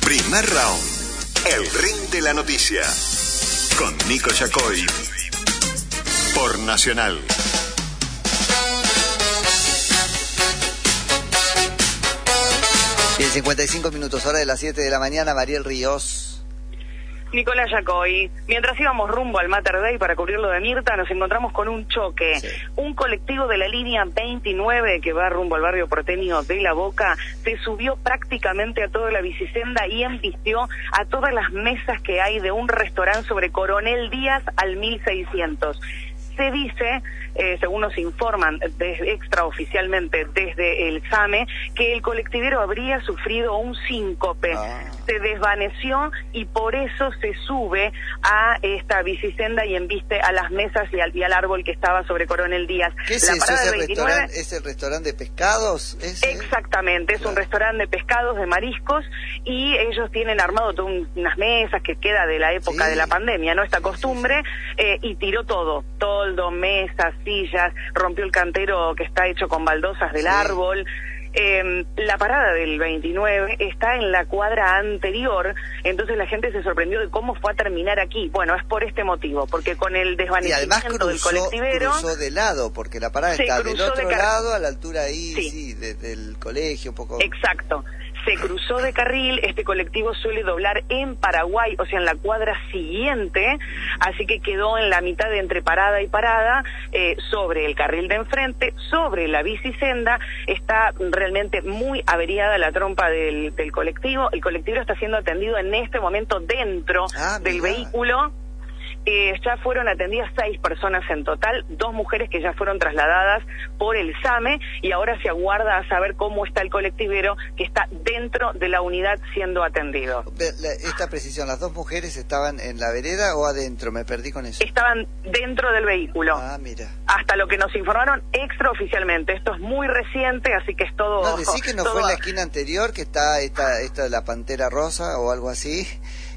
Primer round. El ring de la noticia. Con Nico Yacoy. Por Nacional. Bien, 55 minutos, hora de las 7 de la mañana. Mariel Ríos. Nicolás Yacoy. Mientras íbamos rumbo al Mater Dei para cubrir lo de Mirta, nos encontramos con un choque. Sí. Un colectivo de la línea 29 que va rumbo al barrio porteño de La Boca se subió prácticamente a toda la bicisenda y embistió a todas las mesas que hay de un restaurante sobre Coronel Díaz al 1600. Se dice, según nos informan extraoficialmente desde el SAME, que el colectivero habría sufrido un síncope. Se desvaneció y por eso se sube a esta bicisenda y embiste a las mesas y al árbol que estaba sobre Coronel Díaz. ¿Qué es eso? ¿Es el restaurante de pescados? Exactamente, es un restaurante de pescados, de mariscos, y ellos tienen armado unas mesas que queda de la época de la pandemia, ¿no? Esta costumbre, y tiró todo, toldo, mesas, sillas, rompió el cantero que está hecho con baldosas del árbol. La parada del 29 está en la cuadra anterior, entonces la gente se sorprendió de cómo fue a terminar aquí. Bueno, es por este motivo, porque con el desvanecimiento del colectivero... cruzó de lado, porque la parada está del otro lado, a la altura ahí, desde el colegio, un poco... Exacto. Se cruzó de carril, este colectivo suele doblar en Paraguay, o sea, en la cuadra siguiente, así que quedó en la mitad de entre parada y parada, sobre el carril de enfrente, sobre la bicisenda. Está realmente muy averiada la trompa del colectivo. El colectivo está siendo atendido en este momento dentro del vehículo. Ya fueron atendidas 6 personas en total, 2 mujeres que ya fueron trasladadas por el SAME, y ahora se aguarda a saber cómo está el colectivero que está dentro de la unidad siendo atendido. Esta precisión, ¿las 2 mujeres estaban en la vereda o adentro? Me perdí con eso. Estaban dentro del vehículo. Mira. Hasta lo que nos informaron extraoficialmente. Esto es muy reciente, así que es todo... No, decí que no fue en la esquina anterior, que está esta la Pantera Rosa o algo así.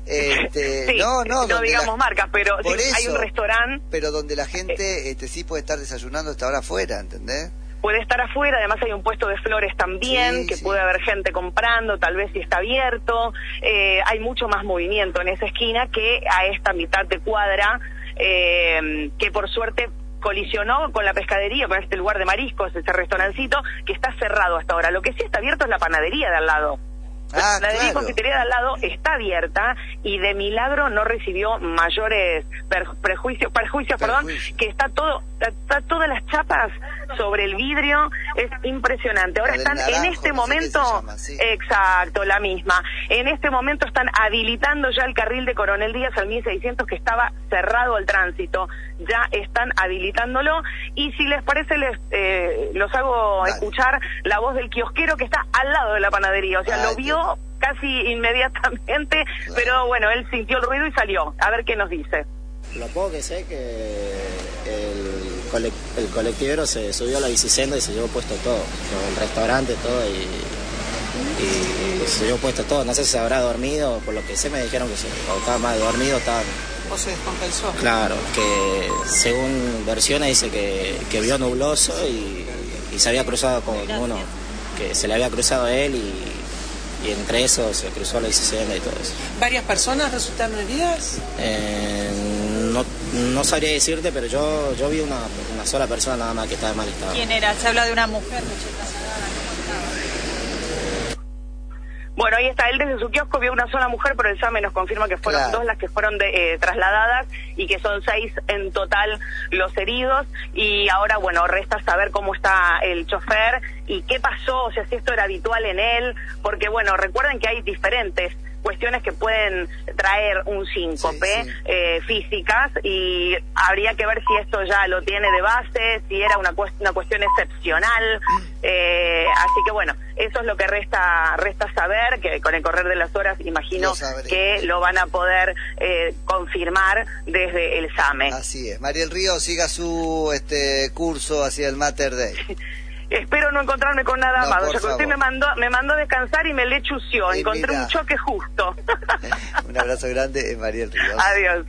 Sí, no digamos marca, pero sí, eso, hay un restaurante, pero donde la gente sí puede estar desayunando hasta ahora afuera, ¿entendés? Puede estar afuera, además hay un puesto de flores también, que puede haber gente comprando, tal vez si está abierto. Hay mucho más movimiento en esa esquina que a esta mitad de cuadra, que por suerte colisionó con la pescadería, con este lugar de mariscos, ese restaurancito que está cerrado hasta ahora. Lo que sí está abierto es la panadería de al lado. La de mi confitería de al lado está abierta y de milagro no recibió mayores perjuicios, que está todas las chapas sobre el vidrio, es impresionante. Ahora están naranjo, en este momento, exacto, la misma. En este momento están habilitando ya el carril de Coronel Díaz al 1600 que estaba cerrado al tránsito. Ya están habilitándolo y si les parece los hago escuchar la voz del kiosquero que está al lado de la panadería, o sea, lo vio casi inmediatamente, pero bueno, él sintió el ruido y salió. A ver qué nos dice. Lo poco que sé que el colectivero se subió a la bicisenda y se llevó puesto todo, el restaurante, todo, y se llevó puesto todo. No sé si se habrá dormido, por lo que sé me dijeron que estaba más dormido, estaba... ¿O se descompensó? Claro, que según versiones dice que vio nubloso y se había cruzado con uno, que se le había cruzado a él y entre eso se cruzó la bicisenda y todo eso. ¿Varias personas resultaron heridas? No sabría decirte, pero yo vi una sola persona nada más que estaba en mal estado. ¿Quién era? Se habla de una mujer. Bueno, ahí está, él desde su kiosco vio una sola mujer, pero el SAME nos confirma que fueron 2 las que fueron trasladadas y que son 6 en total los heridos. Y ahora, bueno, resta saber cómo está el chofer y qué pasó, o sea, si esto era habitual en él, porque, bueno, recuerden que hay diferentes cuestiones que pueden traer un síncope, físicas, y habría que ver si esto ya lo tiene de base, si era una cuestión excepcional, así que bueno, eso es lo que resta saber, que con el correr de las horas imagino que lo van a poder confirmar desde el SAME. Así es. Mariel Ríos, siga su curso hacia el Mater Dei. Espero no encontrarme con nada más. Usted me mandó a descansar y me lechució. Encontré un choque justo. Un abrazo grande, Mariel Ríos. Adiós.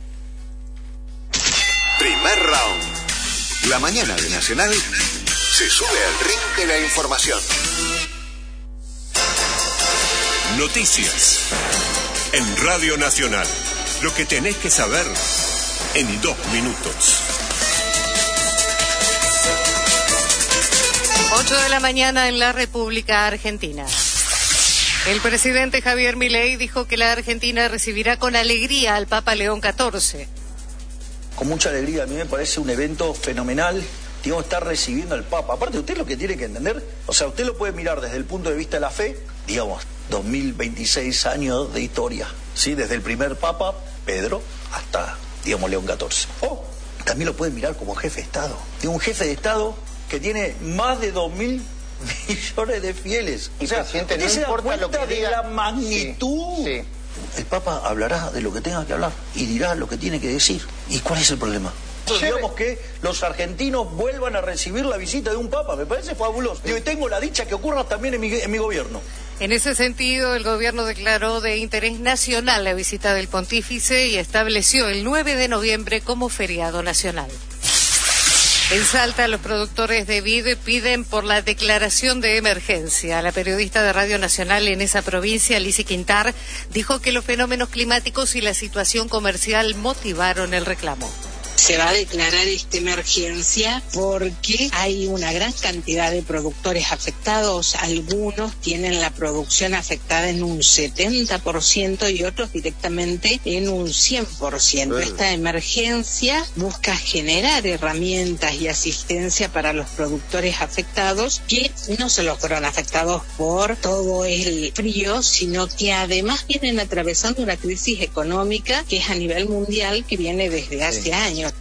Primer round. La mañana de Nacional se sube al ring de la información. Noticias. En Radio Nacional. Lo que tenés que saber en 2 minutos. 8 de la mañana en la República Argentina. El presidente Javier Milei dijo que la Argentina recibirá con alegría al Papa León XIV. Con mucha alegría, a mí me parece un evento fenomenal. Digamos, estar recibiendo al Papa. Aparte, usted lo que tiene que entender, o sea, usted lo puede mirar desde el punto de vista de la fe, digamos, 2026 años de historia, ¿sí? Desde el primer Papa, Pedro, hasta, digamos, León XIV. O también lo puede mirar como jefe de Estado. Digo, un jefe de Estado que tiene más de 2.000 millones de fieles. O sea, presidente, no importa lo que diga, de la magnitud. Sí. El Papa hablará de lo que tenga que hablar y dirá lo que tiene que decir. ¿Y cuál es el problema? Digamos que los argentinos vuelvan a recibir la visita de un Papa, me parece fabuloso. Digo, y tengo la dicha que ocurra también en mi gobierno. En ese sentido, el gobierno declaró de interés nacional la visita del pontífice y estableció el 9 de noviembre como feriado nacional. En Salta, los productores de vid piden por la declaración de emergencia. La periodista de Radio Nacional en esa provincia, Lizy Quintar, dijo que los fenómenos climáticos y la situación comercial motivaron el reclamo. Se va a declarar esta emergencia porque hay una gran cantidad de productores afectados. Algunos tienen la producción afectada en un 70% y otros directamente en un 100%. Esta emergencia busca generar herramientas y asistencia para los productores afectados que no solo fueron afectados por todo el frío, sino que además vienen atravesando una crisis económica que es a nivel mundial, que viene desde hace años.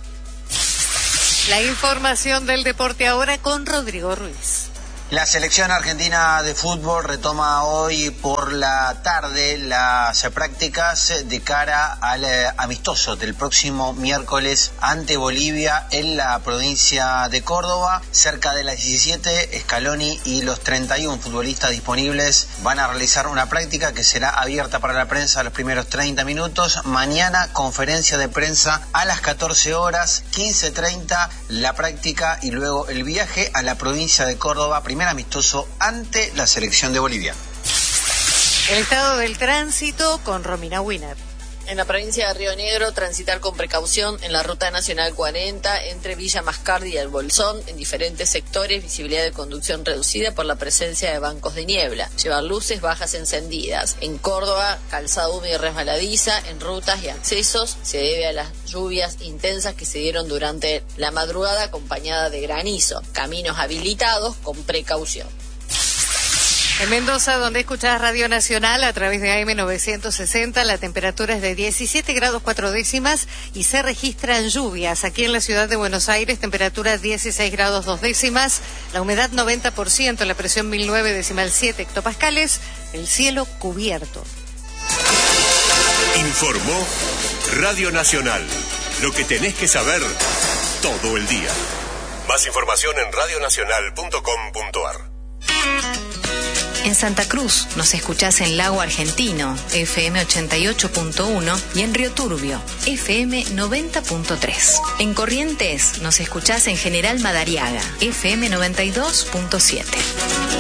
La información del deporte ahora con Rodrigo Ruiz. La selección argentina de fútbol retoma hoy por la tarde las prácticas de cara al amistoso del próximo miércoles ante Bolivia en la provincia de Córdoba. Cerca de las 17, Scaloni y los 31 futbolistas disponibles van a realizar una práctica que será abierta para la prensa los primeros 30 minutos. Mañana, conferencia de prensa a las 14 horas, 15:30 la práctica y luego el viaje a la provincia de Córdoba, primer amistoso ante la selección de Bolivia. El estado del tránsito con Romina Wiener. En la provincia de Río Negro, transitar con precaución en la Ruta Nacional 40 entre Villa Mascardi y El Bolsón, en diferentes sectores, visibilidad de conducción reducida por la presencia de bancos de niebla. Llevar luces bajas encendidas. En Córdoba, calzada húmeda y resbaladiza en rutas y accesos. Se debe a las lluvias intensas que se dieron durante la madrugada acompañada de granizo. Caminos habilitados con precaución. En Mendoza, donde escuchás Radio Nacional a través de AM 960, la temperatura es de 17 grados 4 décimas y se registran lluvias. Aquí en la ciudad de Buenos Aires, temperatura 16 grados 2 décimas, la humedad 90%, la presión 1009,7 hectopascales, el cielo cubierto. Informó Radio Nacional. Lo que tenés que saber todo el día. Más información en radionacional.com.ar. En Santa Cruz nos escuchás en Lago Argentino, FM 88.1 y en Río Turbio, FM 90.3. En Corrientes nos escuchás en General Madariaga, FM 92.7.